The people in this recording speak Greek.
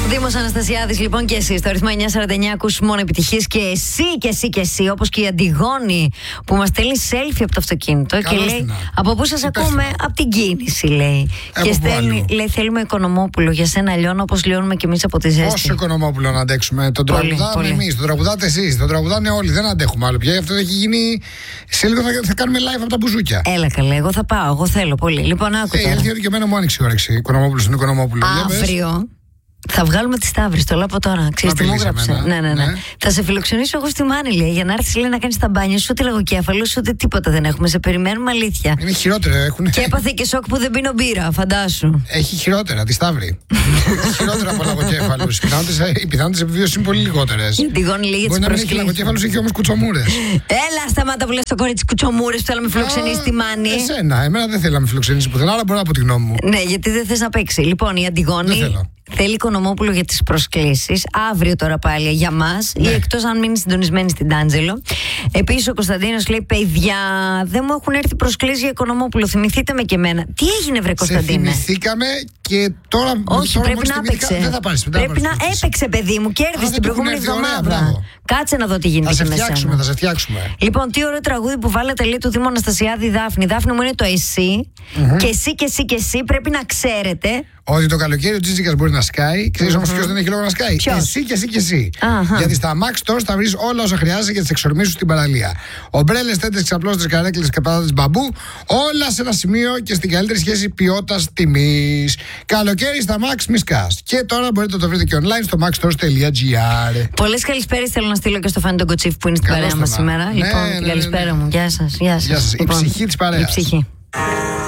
Δήμος Αναστασιάδης, λοιπόν, και εσύ στο ρυθμό 949 ακούς μόνο επιτυχίες. Και εσύ, όπως και η Αντιγόνη που μας στέλνει selfie από το αυτοκίνητο. Καλώς και λέει: την. Από πού σας ακούμε? Από την κίνηση, λέει. Και στέλνει, λέει: θέλουμε Οικονομόπουλο για σένα, λιώνω όπως λιώνουμε κι εμείς από τη ζέστη. Πόσο Οικονομόπουλο να αντέξουμε? Τον τραγουδάμε εμείς, τον τραγουδάτε εσείς, τον τραγουδάνε όλοι. Δεν αντέχουμε άλλο πια. Αυτό έχει γίνει. Σε λίγο θα κάνουμε live από τα μπουζούκια. Έλα καλέ, εγώ θα πάω, εγώ θέλω πολύ. Λοιπόν, άκουσα. Η αλήθεια είναι και εμένα μου άνοιξε η όρεξη. Οικονομόπουλο στον Οικονομόπουλο. Αύριο θα βγάλουμε τη Σταύρη, το λέω από τώρα. Ξέρεις τι μου έγραψε? Ναι. Θα σε φιλοξενήσω εγώ στη Μάνη, λέει, για να έρθεις, λέει, να κάνεις τα μπάνια σου. Ούτε λογοκέφαλο, ούτε τίποτα δεν έχουμε. Σε περιμένουμε, αλήθεια. Είναι χειρότερα. Και έπαθε και σοκ που δεν πίνω μπύρα, φαντάσου. Έχει χειρότερα, τη Σταύρη. Χειρότερα από λογοκέφαλου. Οι πιθανότητες επιβίωσης είναι πολύ λιγότερες. Μπορεί να μην έχει λογοκέφαλους, έχει όμως κουτσομούρες. Έλα, σταμάτα που λες το κορίτσι κουτσομούρες που θέλω να με φιλοξενήσει στη Μάνη. Εμένα δεν θέλω να με φιλοξενήσει πουθενά, αλλά μπορώ από τη γνώμη μου. Ναι, γιατί δεν θες να παίξει. Λοιπόν, η Αντιγόνη θέλει Οικονομόπουλο για τις προσκλήσεις. Αύριο τώρα πάλι για μας, ή εκτός αν μείνει συντονισμένη στην Τάντζελο. Επίσης ο Κωνσταντίνος λέει: παιδιά, δεν μου έχουν έρθει προσκλήσεις για Οικονομόπουλο. Θυμηθείτε με και εμένα. Τι έγινε, βρε Κωνσταντίνε? Θυμηθήκαμε και τώρα. Όχι, τώρα πρέπει να έπαιξε. Δεν θα πάρεις, πρέπει να έπαιξε, παιδί μου. Κέρδισε την προηγούμενη εβδομάδα. Κάτσε να δω τι γίνεται. Θα σε φτιάξουμε. Λοιπόν, τι ωραίο τραγούδι που βάλατε, λέει, του Δήμου Αναστασιάδη Δάφνη. Δάφνη μου είναι το εσύ. Και εσύ πρέπει να ξέρετε ότι το καλοκαίρι ο Τζίτζικας μπορεί να σκάει. Ξέρεις όμως ποιος δεν έχει λόγο να σκάει? Εσύ. Γιατί στα Max Stores θα βρεις όλα όσα χρειάζεσαι για τις εξορμήσεις σου στην παραλία. Ομπρέλες, τέντες, ξαπλώστρες, καρέκλες και πατάτες μπαμπού. Όλα σε ένα σημείο και στην καλύτερη σχέση ποιότητας-τιμής. Καλοκαίρι στα Max μη σκάς. Και τώρα μπορείτε να το βρείτε και online στο maxstores.gr. Πολλές καλησπέρες θέλω να στείλω και στο Φάνη τον Κοτσίφ που είναι στην παρέα μας σήμερα. Λοιπόν, καλησπέρα μου. Γεια σας. Η ψυχή της παρέας.